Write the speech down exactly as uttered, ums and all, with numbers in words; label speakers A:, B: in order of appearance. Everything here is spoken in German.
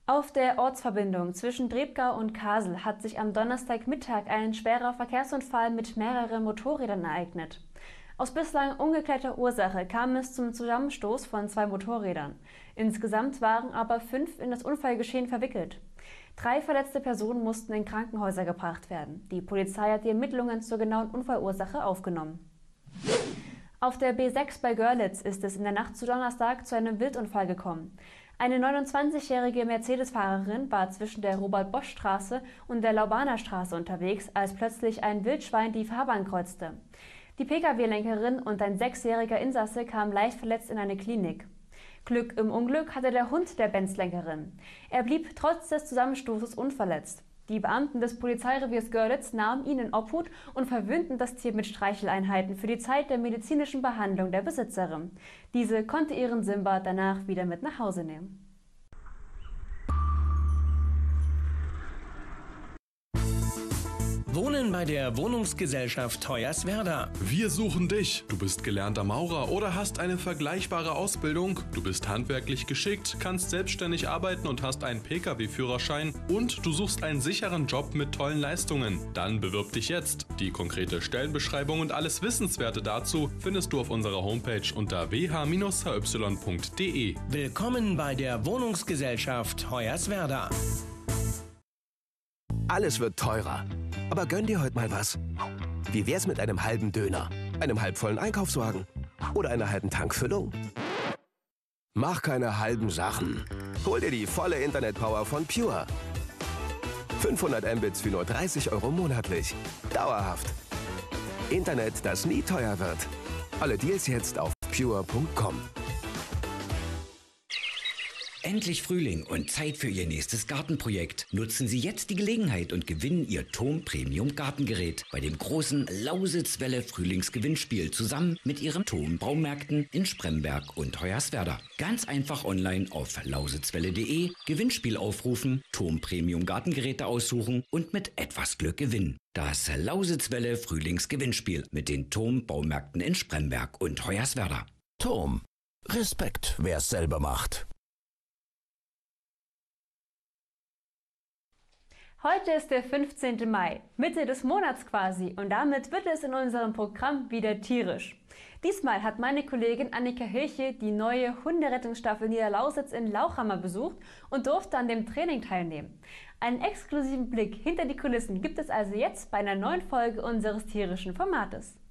A: Auf der Ortsverbindung zwischen Drebgau und Kasel hat sich am Donnerstagmittag ein schwerer Verkehrsunfall mit mehreren Motorrädern ereignet. Aus bislang ungeklärter Ursache kam es zum Zusammenstoß von zwei Motorrädern. Insgesamt waren aber fünf in das Unfallgeschehen verwickelt. Drei verletzte Personen mussten in Krankenhäuser gebracht werden. Die Polizei hat die Ermittlungen zur genauen Unfallursache aufgenommen. Auf der B sechs bei Görlitz ist es in der Nacht zu Donnerstag zu einem Wildunfall gekommen. Eine neunundzwanzigjährige Mercedes-Fahrerin war zwischen der Robert-Bosch-Straße und der Laubaner-Straße unterwegs, als plötzlich ein Wildschwein die Fahrbahn kreuzte. Die Pkw-Lenkerin und ein sechsjähriger Insasse kamen leicht verletzt in eine Klinik. Glück im Unglück hatte der Hund der Benz-Lenkerin. Er blieb trotz des Zusammenstoßes unverletzt. Die Beamten des Polizeireviers Görlitz nahmen ihn in Obhut und verwöhnten das Tier mit Streicheleinheiten für die Zeit der medizinischen Behandlung der Besitzerin. Diese konnte ihren Simba danach wieder mit nach Hause nehmen.
B: Wohnen bei der Wohnungsgesellschaft Hoyerswerda.
C: Wir suchen dich. Du bist gelernter Maurer oder hast eine vergleichbare Ausbildung. Du bist handwerklich geschickt, kannst selbstständig arbeiten und hast einen Pkw-Führerschein. Und du suchst einen sicheren Job mit tollen Leistungen. Dann bewirb dich jetzt. Die konkrete Stellenbeschreibung und alles Wissenswerte dazu findest du auf unserer Homepage unter w h Bindestrich h y punkt d e.
B: Willkommen bei der Wohnungsgesellschaft Hoyerswerda.
D: Alles wird teurer. Aber gönn dir heute mal was. Wie wär's mit einem halben Döner, einem halbvollen Einkaufswagen oder einer halben Tankfüllung? Mach keine halben Sachen. Hol dir die volle Internetpower von Pure. fünfhundert Mbits für nur dreißig Euro monatlich. Dauerhaft. Internet, das nie teuer wird. Alle Deals jetzt auf pure punkt com.
E: Endlich Frühling und Zeit für Ihr nächstes Gartenprojekt. Nutzen Sie jetzt die Gelegenheit und gewinnen Ihr Thom Premium Gartengerät bei dem großen Lausitzwelle Frühlingsgewinnspiel zusammen mit Ihren Thom Baumärkten in Spremberg und Hoyerswerda. Ganz einfach online auf lausitzwelle punkt de, Gewinnspiel aufrufen, Thom Premium Gartengeräte aussuchen und mit etwas Glück gewinnen. Das Lausitzwelle Frühlingsgewinnspiel mit den Thom Baumärkten in Spremberg und Hoyerswerda.
D: Thom. Respekt, wer es selber macht.
A: Heute ist der fünfzehnte Mai, Mitte des Monats quasi, und damit wird es in unserem Programm wieder tierisch. Diesmal hat meine Kollegin Annika Hilche die neue Hunderettungsstaffel Niederlausitz in Lauchhammer besucht und durfte an dem Training teilnehmen. Einen exklusiven Blick hinter die Kulissen gibt es also jetzt bei einer neuen Folge unseres tierischen Formates.